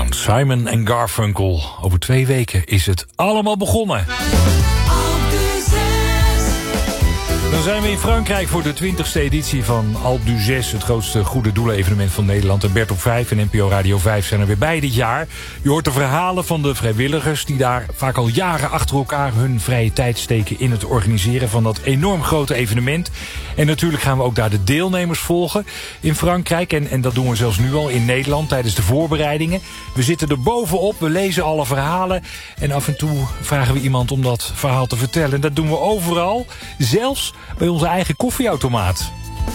van Simon en Garfunkel. Over 2 weken is het allemaal begonnen. Dan zijn we in Frankrijk voor de 20e editie van Alpe d'Huez, het grootste goede doelen-evenement van Nederland. En Bert op 5 en NPO Radio 5 zijn er weer bij dit jaar. Je hoort de verhalen van de vrijwilligers die daar vaak al jaren achter elkaar hun vrije tijd steken in het organiseren van dat enorm grote evenement. En natuurlijk gaan we ook daar de deelnemers volgen in Frankrijk. En dat doen we zelfs nu al in Nederland tijdens de voorbereidingen. We zitten er bovenop, we lezen alle verhalen. En af en toe vragen we iemand om dat verhaal te vertellen. En dat doen we overal, zelfs bij onze eigen koffieautomaat.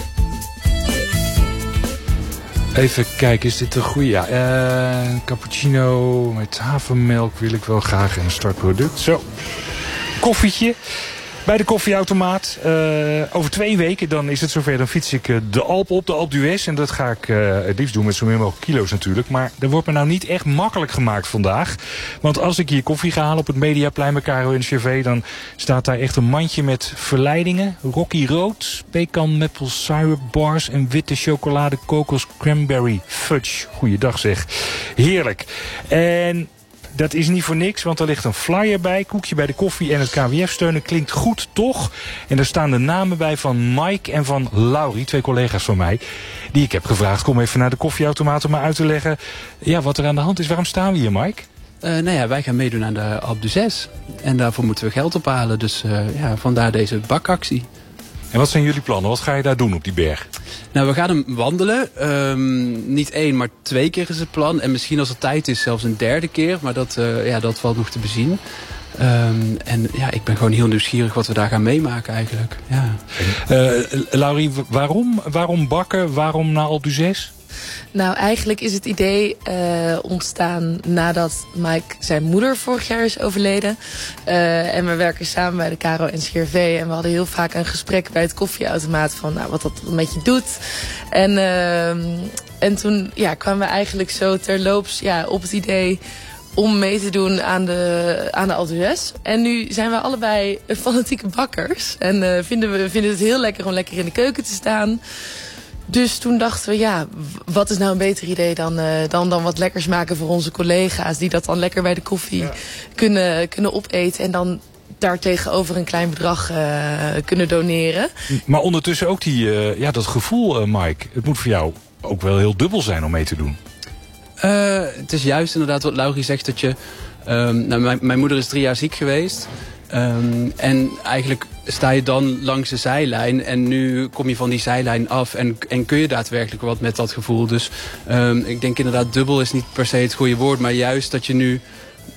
Even kijken, is dit een goede? Ja, cappuccino met havermelk wil ik wel graag en een startproduct. Zo, koffietje bij de koffieautomaat. Over 2 weken dan is het zover. Dan fiets ik de Alpe op, de Alpe d'Huez. En dat ga ik het liefst doen met zo min mogelijk kilo's natuurlijk. Maar dat wordt me nou niet echt makkelijk gemaakt vandaag. Want als ik hier koffie ga halen op het Mediaplein bij Caro en Gervais, dan staat daar echt een mandje met verleidingen. Rocky Road, pecan maple syrup bars en witte chocolade kokos cranberry fudge. Goeiedag zeg. Heerlijk. En dat is niet voor niks, want er ligt een flyer bij. Koekje bij de koffie en het KWF steunen. Klinkt goed, toch? En daar staan de namen bij van Mike en van Laurie, 2 collega's van mij, die ik heb gevraagd, kom even naar de koffieautomaat om me uit te leggen wat er aan de hand is. Waarom staan we hier, Mike? Wij gaan meedoen aan de Alpe d'Huez. En daarvoor moeten we geld ophalen. Dus vandaar deze bakactie. En wat zijn jullie plannen? Wat ga je daar doen op die berg? Nou, we gaan hem wandelen. Niet 1, maar 2 keer is het plan. En misschien als er tijd is zelfs een 3e keer. Maar dat valt nog te bezien. Ik ben gewoon heel nieuwsgierig wat we daar gaan meemaken eigenlijk. Ja. Laurie, waarom bakken? Waarom naar Alpe d'Huez? Nou, eigenlijk is het idee ontstaan nadat Mike zijn moeder vorig jaar is overleden. En we werken samen bij de Caro en Gervais. En we hadden heel vaak een gesprek bij het koffieautomaat van wat dat met je doet. En toen kwamen we eigenlijk zo terloops op het idee om mee te doen aan de Alpe d'Huez. En nu zijn we allebei fanatieke bakkers. En vinden het heel lekker om lekker in de keuken te staan. Dus toen dachten we, wat is nou een beter idee dan wat lekkers maken voor onze collega's, die dat dan lekker bij de koffie kunnen opeten en dan daartegenover een klein bedrag kunnen doneren. Maar ondertussen ook dat gevoel, Mike. Het moet voor jou ook wel heel dubbel zijn om mee te doen. Het is juist inderdaad wat Laurie zegt, dat je mijn moeder is 3 jaar ziek geweest. En eigenlijk sta je dan langs de zijlijn en nu kom je van die zijlijn af en kun je daadwerkelijk wat met dat gevoel. Dus ik denk inderdaad, dubbel is niet per se het goede woord, maar juist dat je nu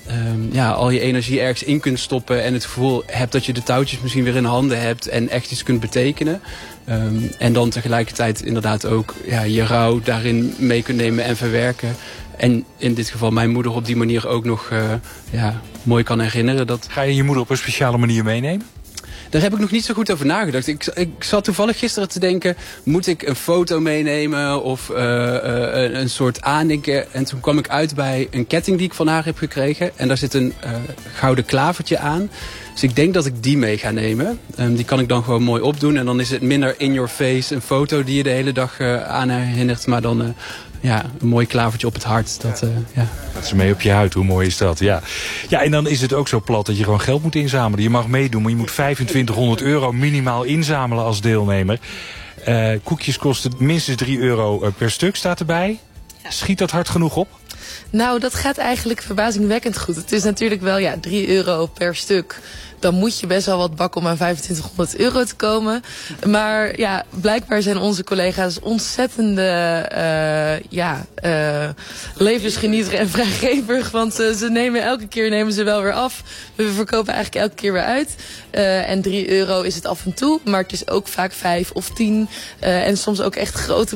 al je energie ergens in kunt stoppen en het gevoel hebt dat je de touwtjes misschien weer in handen hebt en echt iets kunt betekenen. En dan tegelijkertijd inderdaad ook je rouw daarin mee kunt nemen en verwerken. En in dit geval mijn moeder op die manier ook nog mooi kan herinneren. Ga je je moeder op een speciale manier meenemen? Daar heb ik nog niet zo goed over nagedacht. Ik zat toevallig gisteren te denken, moet ik een foto meenemen of een soort aandenken. En toen kwam ik uit bij een ketting die ik van haar heb gekregen. En daar zit een gouden klavertje aan. Dus ik denk dat ik die mee ga nemen. Die kan ik dan gewoon mooi opdoen. En dan is het minder in your face, een foto die je de hele dag aan herinnert. Maar dan een mooi klavertje op het hart. Dat is mee op je huid, hoe mooi is dat? Ja, en dan is het ook zo plat dat je gewoon geld moet inzamelen. Je mag meedoen, maar je moet €2500 minimaal inzamelen als deelnemer. Koekjes kosten minstens €3 per stuk, staat erbij. Schiet dat hard genoeg op? Nou, dat gaat eigenlijk verbazingwekkend goed. Het is natuurlijk wel €3 per stuk. Dan moet je best wel wat bakken om aan €2500 te komen. Maar blijkbaar zijn onze collega's ontzettende levensgenieter en vrijgevig. Want ze nemen elke keer wel weer af. We verkopen eigenlijk elke keer weer uit. En €3 is het af en toe. Maar het is ook vaak 5 of 10. En soms ook echt grote